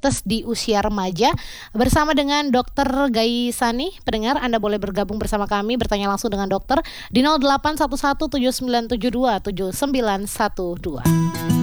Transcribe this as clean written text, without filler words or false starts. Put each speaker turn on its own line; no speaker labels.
diabetes di usia remaja bersama dengan Dr. Gaisani. Pendengar, Anda boleh bergabung bersama kami, bertanya langsung dengan dokter di 081179727912.